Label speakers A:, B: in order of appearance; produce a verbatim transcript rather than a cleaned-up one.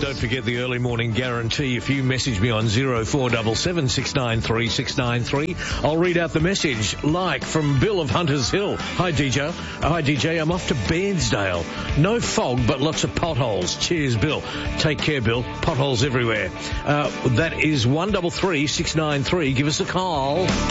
A: Don't forget the early morning guarantee. If you message me on zero four seven seven, six nine three, six nine three, I'll read out the message. Like from Bill of Hunters Hill. Hi, D J. Hi, D J. I'm off to Bairnsdale. No fog, but lots of potholes. Cheers, Bill. Take care, Bill. Potholes everywhere. Uh, that is one double three, six nine three. Give us a call.